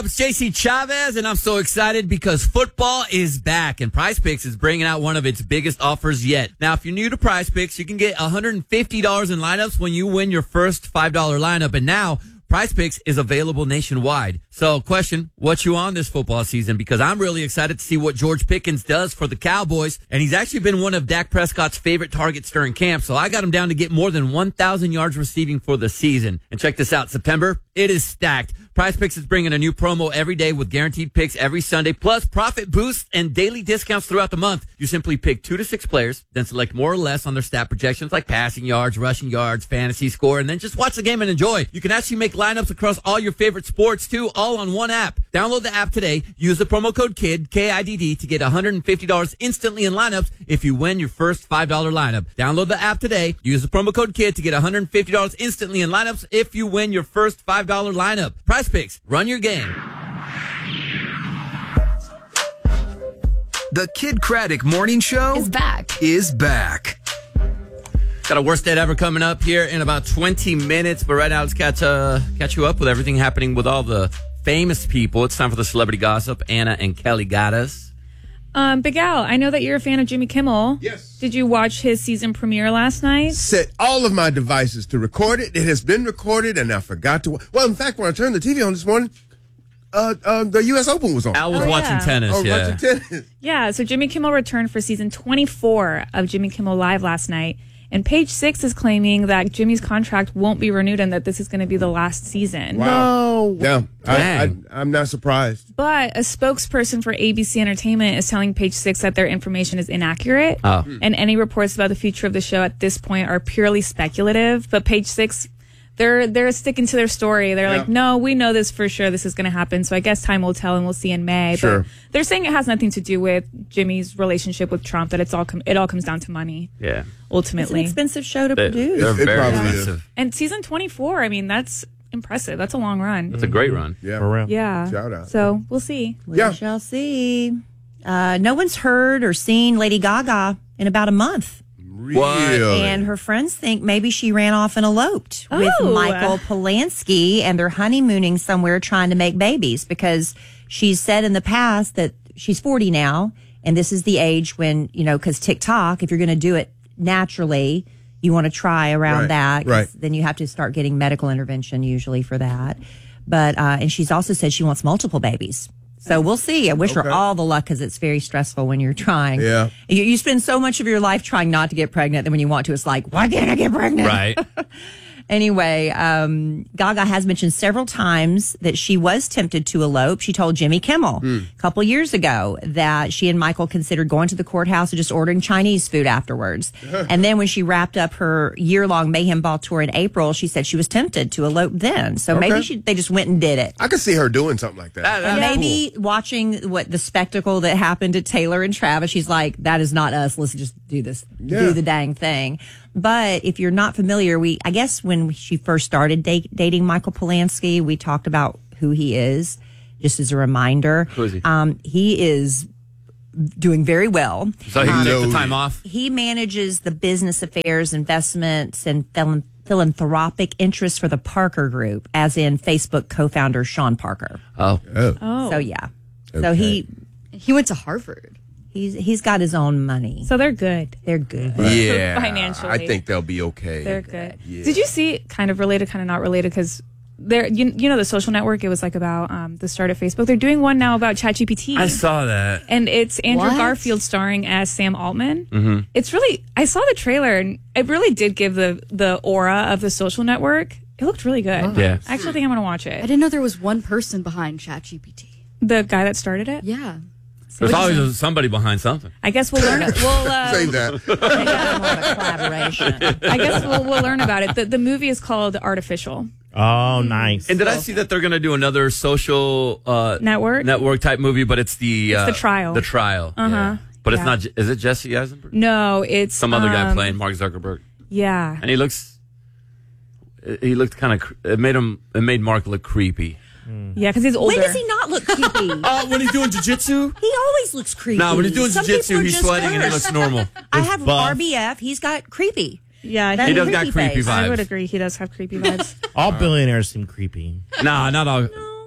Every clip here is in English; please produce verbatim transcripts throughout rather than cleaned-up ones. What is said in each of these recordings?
up? It's J C Chavez, and I'm so excited because football is back, and Prize Picks is bringing out one of its biggest offers yet. Now, if you're new to Prize Picks, you can get one hundred fifty dollars in lineups when you win your first five dollar lineup, and now Prize Picks is available nationwide. So, question, what you on this football season? Because I'm really excited to see what George Pickens does for the Cowboys. And he's actually been one of Dak Prescott's favorite targets during camp. So I got him down to get more than one thousand yards receiving for the season. And check this out. September, it is stacked. Prize Picks is bringing a new promo every day with guaranteed picks every Sunday, plus profit boosts and daily discounts throughout the month. You simply pick two to six players, then select more or less on their stat projections like passing yards, rushing yards, fantasy score, and then just watch the game and enjoy. You can actually make lineups across all your favorite sports too, all on one app. Download the app today. Use the promo code KIDD, K I D D, to get one hundred fifty dollars instantly in lineups if you win your first five dollar lineup. Download the app today. Use the promo code KIDD to get one hundred fifty dollars instantly in lineups if you win your first five dollar lineup. Prize Picks. Run your game. The Kid Craddock Morning Show is back. Is back. Got a worst date ever coming up here in about twenty minutes, but right now let's catch uh, catch you up with everything happening with all the famous people. It's time for the celebrity gossip. Anna and Kelly got us. Um, Big Al, I know that you're a fan of Jimmy Kimmel. Yes. Did you watch his season premiere last night? Set all of my devices to record it. It has been recorded, and I forgot to. Well, in fact, when I turned the T V on this morning, uh, uh, the U S Open was on. Al was Oh, watching yeah. tennis. Oh, yeah. watching tennis. Yeah, so Jimmy Kimmel returned for season twenty-four of Jimmy Kimmel Live last night. And Page Six is claiming that Jimmy's contract won't be renewed and that this is going to be the last season. Wow. Yeah, I, I, Dang. I'm not surprised. But a spokesperson for A B C Entertainment is telling Page Six that their information is inaccurate. Oh. And any reports about the future of the show at this point are purely speculative. But Page Six, they're they're sticking to their story. They're Yeah. like, no, we know this for sure. This is going to happen. So I guess time will tell, and we'll see in May. Sure. But they're saying it has nothing to do with Jimmy's relationship with Trump. That it's all com- it all comes down to money. Yeah. It's an Ultimately. expensive show to They, produce. they're It very probably is. expensive. And season twenty-four, I mean, that's impressive. That's a long run. It's a great run. Yeah. For real. Yeah. Shout out. So we'll see. We Yeah. shall see. Uh, no one's heard or seen Lady Gaga in about a month. Really? And her friends think maybe she ran off and eloped with Oh. Michael Polanski, and they're honeymooning somewhere trying to make babies, because she's said in the past that she's forty now, and this is the age when, you know, because TikTok, if you're going to do it naturally, you want to try around Right, that. 'cause right. Then you have to start getting medical intervention usually for that. But, uh, and she's also said she wants multiple babies. So we'll see. I wish her Okay. all the luck, because it's very stressful when you're trying. Yeah. You, you spend so much of your life trying not to get pregnant, then when you want to, it's like, why can't I get pregnant? Right. Anyway, um, Gaga has mentioned several times that she was tempted to elope. She told Jimmy Kimmel a couple years ago that she and Michael considered going to the courthouse and just ordering Chinese food afterwards. And then when she wrapped up her year-long Mayhem Ball tour in April, she said she was tempted to elope then. So maybe Okay. she, they just went and did it. I could see her doing something like that. That- And that's maybe watching what the spectacle that happened to Taylor and Travis, she's like, that is not us. Let's just do this, Yeah. do the dang thing. But if you're not familiar, we, I guess when she first started da- dating Michael Polanski, we talked about who he is, just as a reminder. Who is he? Um, he is doing very well. So he can take the Loaded. time off. He manages the business affairs, investments, and philan- philanthropic interests for the Parker Group, as in Facebook co-founder Sean Parker. Oh. Oh. Oh. So yeah. So he He went to Harvard. he's he's got his own money. So they're good. They're good. Yeah. Financially. I think they'll be okay. They're good. Yeah. Did you see, kind of related, kind of not related, because there, you, you know, the Social Network, it was like about um, the start of Facebook. They're doing one now about ChatGPT. I saw that. And it's Andrew What? Garfield starring as Sam Altman. Mm-hmm. It's really, I saw the trailer, and it really did give the, the aura of the Social Network. It looked really good. Yeah. I actually think I'm going to watch I it. didn't know there was one person behind ChatGPT. The guy that started it? Yeah. There's always somebody behind something. I guess we'll learn. We'll, uh, Save that. They got more of a collaboration. I guess we'll, we'll learn about it. The, the movie is called Artificial Oh, nice. And did I see that they're going to do another social uh, Network. network type movie? But it's the uh, the trial. The trial. Uh-huh. Yeah. But it's Yeah. not. Is it Jesse Eisenberg? No, it's Some other guy um, playing Mark Zuckerberg, Yeah. and he looks. He looked kind of. It made him. It made Mark look creepy. Yeah, because he's older. When does he not look creepy? Oh, when he's doing jujitsu. He always looks creepy. No, when he's doing Some people jujitsu, are he's just sweating and he cursed. looks normal. I have buff. R B F. He's got creepy. Yeah, That He does got creepy creepy face. vibes. I would agree. He does have creepy vibes. All billionaires seem creepy. Nah, not all.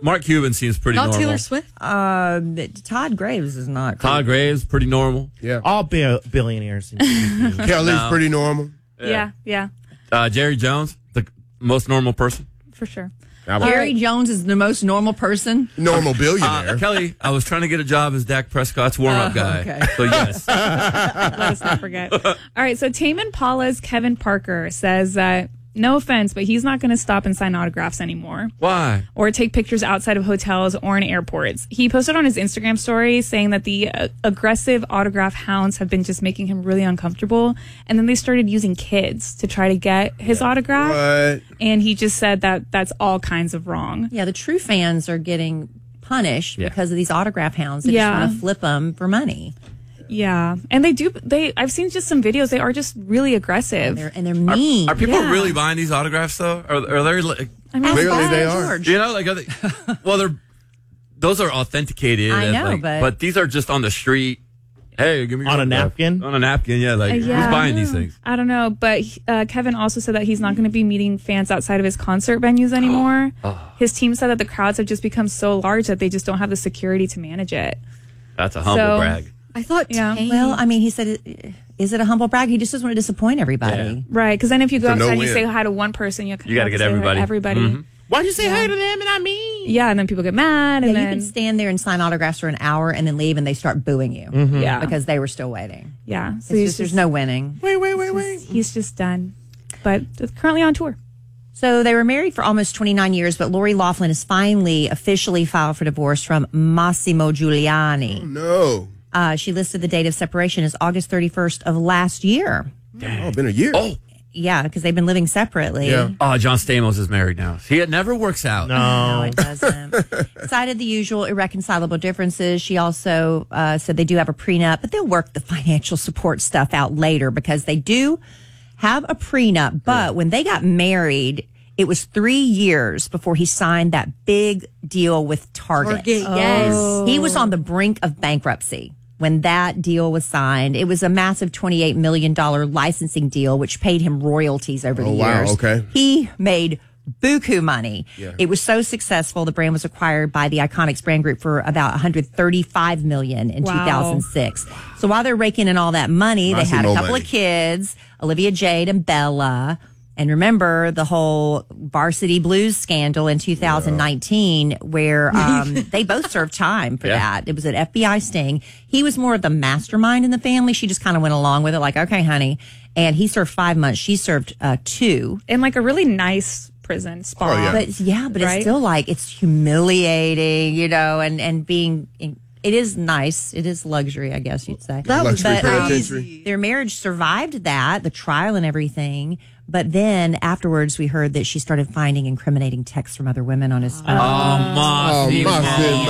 Mark Cuban seems pretty Not normal. Taylor Swift. Uh, Todd Graves is not. Todd Graves, pretty normal. Yeah. All bi- billionaires. In Kelly's No. pretty normal. Yeah, yeah, Uh, Jerry Jones, the most normal person. for sure. Gary Jones is the most normal person. Normal billionaire. Uh, Kelly, I was trying to get a job as Dak Prescott's warm-up Oh, guy. okay. So, yes. Let us not forget. All right, so Tame Impala's Kevin Parker says that, no offense, but he's not going to stop and sign autographs anymore Why? or take pictures outside of hotels or in airports. He posted on his Instagram story saying that the uh, aggressive autograph hounds have been just making him really uncomfortable. And then they started using kids to try to get his autograph. What? And he just said that that's all kinds of wrong. Yeah, the true fans are getting punished Yeah. because of these autograph hounds. They Yeah. just want to flip them for money. Yeah. And they do, they, I've seen just some videos. They are just really aggressive. They're, and they're mean. Are people Yeah. really buying these autographs, though? Are, are they, like, I mean, Clearly why? they are. George. you know, like, are they, well, they're, those are authenticated. I and, know, like, but- these are just on the street. Hey, give me your On a autograph. napkin? On a napkin, yeah. Like, Uh, yeah. who's buying these things? I don't know, but uh, Kevin also said that he's not going to be meeting fans outside of his concert venues anymore. His team said that the crowds have just become so large that they just don't have the security to manage it. That's a humble So- brag. I thought Yeah. Tame. Well, I mean, he said, is it a humble brag? He just doesn't want to disappoint everybody. Yeah. Right, because then if you go For no outside and you win. say hi to one person, you, You gotta get everybody. Everybody. Mhm. Why'd you say hi to them and not me? Yeah, and then people get mad, Yeah, and you then can stand there and sign autographs for an hour and then leave and they start booing you yeah, because they were still waiting. yeah. So It's he's just, there's just, no winning. Wait, wait, wait, wait. he's just done. But it's currently on tour. So they were married for almost twenty-nine years, but Lori Loughlin has finally officially filed for divorce from Massimo Giuliani. No. Uh, she listed the date of separation as August thirty-first of last year. Oh, been a year. Oh, Yeah, because they've been living separately. Yeah. oh, John Stamos is married now. See, it never works out. No, No. it doesn't. Cited the usual irreconcilable differences. She also uh, said they do have a prenup, but they'll work the financial support stuff out later because they do have a prenup. But when they got married, it was three years before he signed that big deal with Target. Target, yes. He was on the brink of bankruptcy when that deal was signed. It was a massive twenty-eight million dollars licensing deal, which paid him royalties over the Oh, wow, years. okay. He made buku money. Yeah. It was so successful, the brand was acquired by the Iconics brand group for about one hundred thirty-five million dollars in Wow. two thousand six. So while they're raking in all that money, they had a Massimo couple money. of kids, Olivia Jade and Bella. And remember the whole Varsity Blues scandal in two thousand nineteen, where um, they both served time for Yeah. that. It was an F B I sting. He was more of the mastermind in the family. She just kind of went along with it, like, okay, honey. And he served five months. She served uh, two. In like a really nice prison spa. Oh, yeah. But yeah, but Right? it's still like it's humiliating, you know, and and being. It is nice. It is luxury, I guess you'd say. That was Luxury But, um, penitentiary. their marriage survived that, the trial and everything. But then afterwards, we heard that she started finding incriminating texts from other women on his phone. Oh, Oh, Mossy. Mossy, no.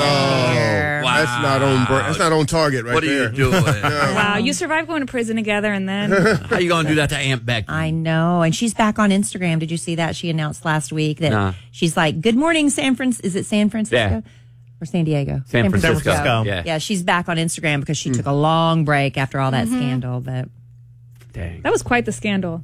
Wow. That's not on. br- That's not on target right What are there. you doing? Wow, you survived going to prison together, and then How you going to do that to Aunt Becky? I know. And she's back on Instagram. Did you see that? She announced last week that Nah. she's like, good morning, San Francisco. Is it San Francisco? Yeah. Or San Diego? San Francisco. Francisco. Yeah. Yeah, she's back on Instagram because she took a long break after all that scandal. But Dang. that was quite the scandal.